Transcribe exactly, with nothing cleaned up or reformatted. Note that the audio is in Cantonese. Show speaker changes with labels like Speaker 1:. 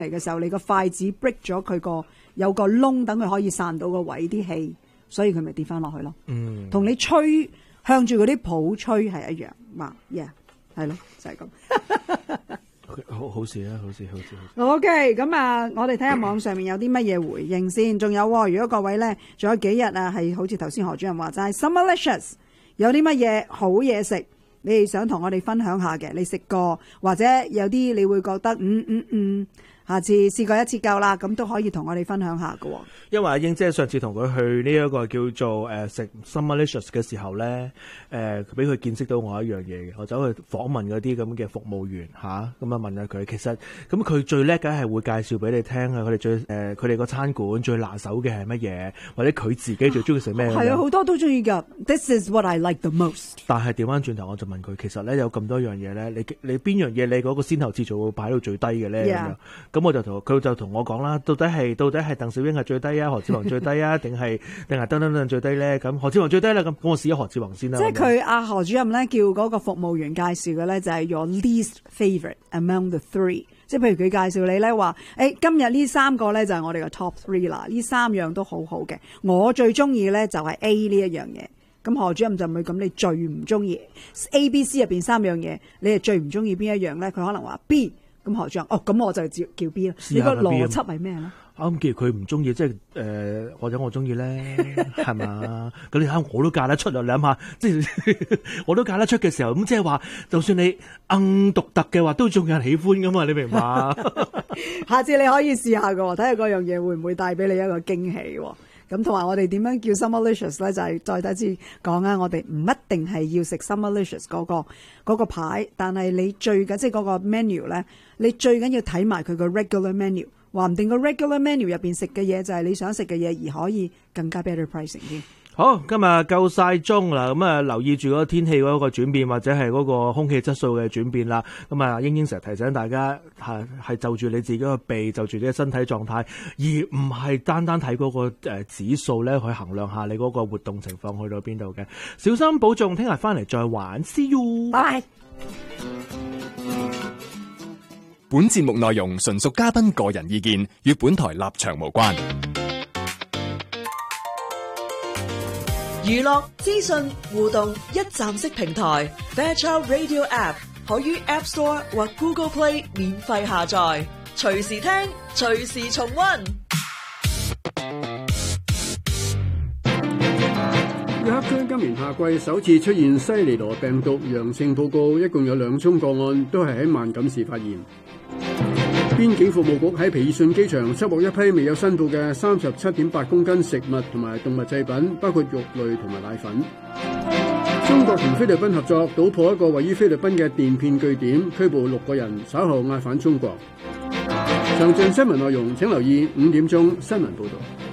Speaker 1: 嚟嘅時候，你個筷子 break 咗佢個有個窿，等佢可以散到個位啲氣，所以佢咪跌翻落去咯。嗯，同你吹向住嗰啲泡吹係一樣嘛 ，yeah， 係咯，就係、是、咁。
Speaker 2: 好好事啊，好事好事好事。
Speaker 1: OK， 咁啊，我哋睇下網上面有啲乜嘢回應先。仲有，如果各位咧，仲有幾日啊，係好似頭先何主任話齋 Summerlicious 有啲乜嘢好嘢食，你哋想同我哋分享下嘅，你食過或者有啲你會覺得嗯嗯嗯，下次試過一次夠啦，咁都可以同我哋分享下㗎。
Speaker 2: 因為阿英姐上次同佢去呢一個叫做誒食 Summerlicious 嘅時候咧，誒俾佢見識到我一樣嘢嘅，我走去訪問嗰啲咁嘅服務員吓，咁啊問下佢，其實咁佢最叻梗係會介紹俾你聽啊，佢哋最誒佢哋個餐館最拿手嘅係乜嘢，或者佢自己最中意食咩？
Speaker 1: 係啊，好多都中意㗎。This is what I like the most。
Speaker 2: 但係調翻轉頭，我就問佢，其實咧有咁多樣嘢咧，你你邊樣嘢你嗰個先後次序會擺到最低嘅咧？咁樣，咁我就同佢就同我講啦，到底係到底係鄧小英係最低啊，何志宏最低啊，定係定係等等等最低咧？咁何志宏最低啦，咁我試咗何志宏先啦。
Speaker 1: 即係佢阿何主任咧叫嗰個服務員介紹嘅咧，就係 your least favourite among the three。即係譬如佢介紹你咧話，誒、欸、今日呢三個咧就係我哋嘅 top three 啦，呢三樣都好好嘅。我最中意咧就係 A 呢一樣嘢。咁何主任就唔會咁，你最唔中意 A、B、C 入邊三樣嘢，你係最唔中意邊一樣咧？佢可能話 B。咁何主任，哦，咁我就叫叫 B 啦。你個邏輯係咩咧？
Speaker 2: 啱，既然佢唔中意，即係誒，或者我中意咧，係嘛？咁你睇我都嫁得出啊！你諗下，即係我都嫁得出嘅時候，咁即係話，就算你硬獨特嘅話，都仲有人喜歡噶嘛？你明嘛？
Speaker 1: 下次你可以試下㗎，睇下嗰樣嘢會唔會帶俾你一個驚喜。咁同埋我哋點樣叫 Summerlicious 咧？就係、是、再第一次講啊！我哋唔一定係要食 Summerlicious 嗰、那個嗰、那個牌，但係你最緊即係嗰個 menu 咧，你最緊要睇埋佢個 regular menu， 話唔定個 regular menu 入邊食嘅嘢就係你想食嘅嘢，而可以更加 better pricing 添。
Speaker 2: 好，今日夠晒鐘啦，咁啊留意住嗰個天氣嗰個轉變，或者係嗰個空氣質素嘅轉變啦。咁啊，英英成日提醒大家係係就住你自己個鼻，就住你嘅身體狀態，而唔係單單睇嗰個誒指數咧去衡量下你嗰個活動情況去到邊度嘅。小心保重，聽日翻嚟再玩 ，See you，
Speaker 1: 拜拜。
Speaker 3: 本節目內容純屬嘉賓個人意見，與本台立場無關。
Speaker 4: 娛樂、資訊、互動一站式平台 Fairchild Radio App 可於 App Store 或 Google Play 免費下載，隨時聽，隨時重溫。
Speaker 5: 約克區今年夏季首次出現西尼羅病毒陽性報告，一共有兩宗個案，都係喺萬錦市發現。邊境服務局喺皮爾遜機場緝獲一批未有申報嘅三十七點八公斤食物同埋動物製品，包括肉類同埋奶粉。中國同菲律賓合作搗破一個位於菲律賓嘅電騙據點，拘捕六個人，稍後押返中國。詳盡新聞內容請留意五點鐘新聞報道。